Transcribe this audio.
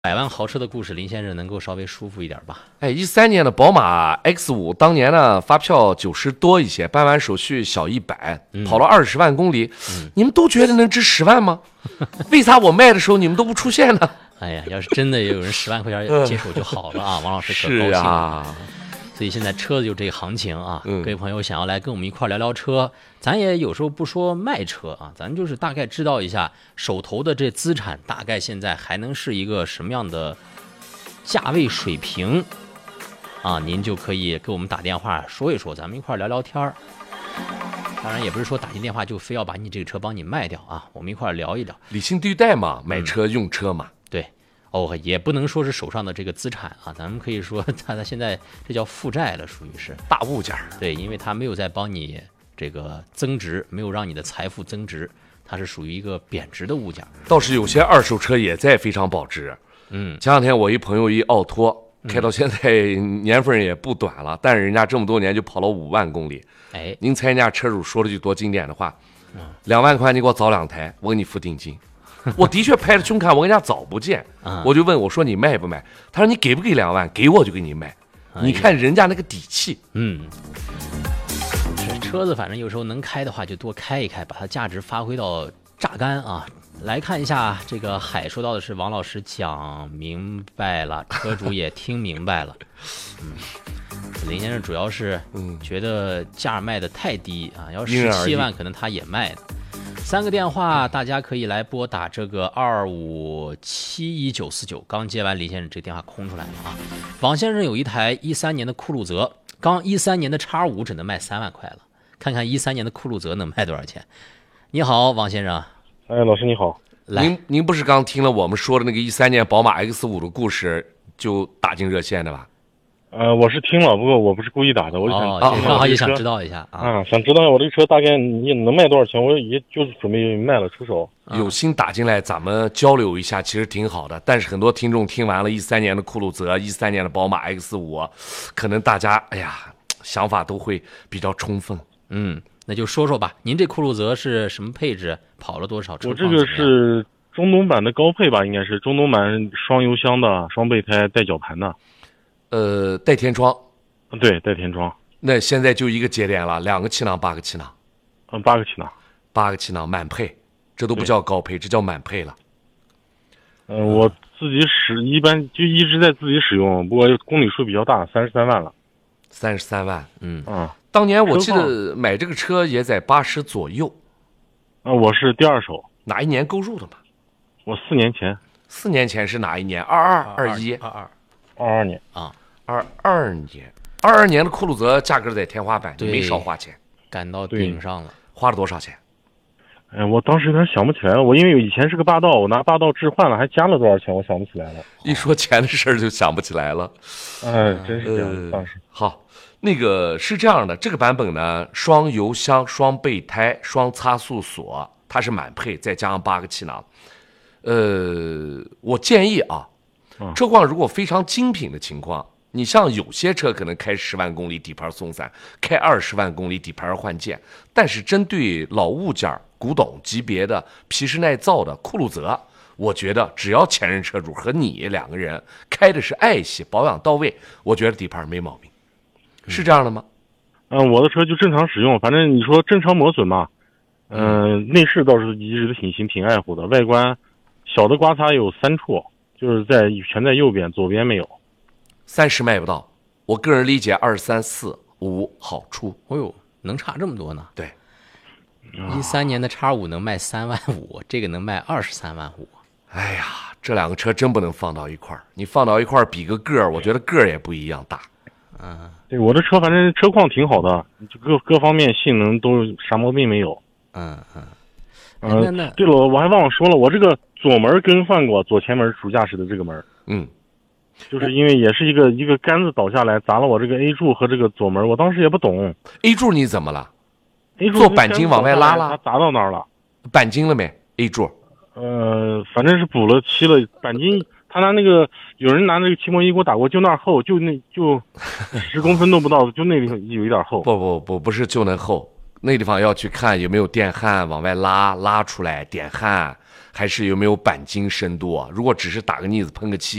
100万豪车的故事，林先生能够稍微舒服一点吧？ 哎，13年的宝马 X5，当年呢发票90多一些，办完手续小100，跑了20万公里，你们都觉得能值10万吗？为啥我卖的时候你们都不出现呢？ 哎呀，要是真的有人10万块钱接手就好了啊！王老师可高兴是啊。 所以现在车子就这个行情啊，各位朋友想要来跟我们一块聊聊车，咱也有时候不说卖车啊，咱就是大概知道一下手头的这资产大概现在还能是一个什么样的价位水平啊，您就可以给我们打电话说一说，咱们一块聊聊天儿。当然也不是说打进电话就非要把你这个车帮你卖掉啊，我们一块聊一聊， 理性对待嘛，买车用车嘛。 对。哦，也不能说是手上的这个资产啊，咱们可以说它现在这叫负债了，属于是大物件。 对，因为它没有在帮你这个增值，没有让你的财富增值，它是属于一个贬值的物件。 倒是有些二手车也在非常保值。前两天我一朋友一奥拓开到现在年份也不短了，但是人家这么多年就跑了5万公里。 哎， 您猜人家车主说了句多经典的话：2万块你给我找2台，我给你付定金。我的确拍着胸看，我跟人家找不见，我就问我说你卖不卖？他说你给不给2万？给我就给你卖。你看人家那个底气。 是车子，反正有时候能开的话就多开一开，把它价值发挥到榨干啊。来看一下这个海说到的是王老师讲明白了，车主也听明白了。林先生主要是觉得价卖的太低啊，要17万可能他也卖的。3个电话，大家可以来拨打这个25719949。刚接完林先生这个电话空出来了啊。王先生有一台13年的酷路泽，刚13年的 X5 只能卖3万块了，看看13年的酷路泽能卖多少钱。你好，王先生。 哎，老师你好。 您不是刚听了我们说的那个13年宝马 X5 的故事就打进热线的吧？ 我是听了，不过我不是故意打的，我就想刚好也想知道一下啊， 想知道我这个车大概你能卖多少钱，我也就是准备卖了出手。 有心打进来，咱们交流一下，其实挺好的。但是很多听众听完了13年的酷路泽、13年的宝马 X5，可能大家想法都会比较充分。 那就说说吧，您这酷路泽是什么配置？跑了多少车？ 我这个是中东版的高配吧，应该是中东版双油箱的双备胎带绞盘的。 带天窗。 对，带天窗。 那现在就一个节点了，2个气囊8个气囊。 8个气囊 ，8个气囊满配，这都不叫高配，这叫满配了。 我自己一般就一直在自己使用，不过公里数比较大，33万了。 33万，当年我记得买这个车也在80左右。 我是第二手。 哪一年购入的嘛？ 我4年前。 4年前是哪一年？22、21、 22年啊，22年，22年的酷路泽价格在天花板，没少花钱， 赶到顶上了。 花了多少钱？ 我当时有点想不起来了，我因为以前是个霸道，我拿霸道置换了，还加了多少钱，我想不起来了。 一说钱的事儿就想不起来了。 真是这样。当时好，那个是这样的，这个版本呢，双油箱、双备胎、双差速锁，它是满配，再加上8个气囊。我建议啊，车况如果非常精品的情况，你像有些车可能开10万公里底盘松散，开20万公里底盘换件，但是针对老物件、古董级别的皮实耐造的酷路泽，我觉得只要前任车主和你2个人开的是爱惜，保养到位，我觉得底盘没毛病。是这样的吗？ 我的车就正常使用，反正你说正常磨损嘛，内饰倒是一直都挺爱护的，外观小的刮擦有3处，就是全在右边，左边没有。 30卖不到，我个人理解23、4、5好出。 哦呦，能差这么多呢？ 对 ，13年的 X5 能卖3万5，这个能卖23万5。 哎呀，这2个车真不能放到一块儿，你放到一块儿比个个儿，我觉得个儿也不一样大。 对，我的车反正车况挺好的，各方面性能都啥毛病没有。对了，我还忘了说了，我这个左门更换过，左前门主驾驶的这个门。就是因为也是一个杆子倒下来砸了我这个 A 柱和这个左门，我当时也不懂。 A 柱你怎么了？ A 柱做钣金往外拉了， 它砸到那儿了。 钣金了没 ？A 柱？ 反正是补了漆了，钣金。他拿那个有人拿那个漆膜仪给我打过，就那儿厚，就10公分都不到，就那里有一点厚。 不是就那厚，那地方要去看有没有电焊往外拉出来，点焊， 还是有没有钣金深度啊？如果只是打个腻子喷个漆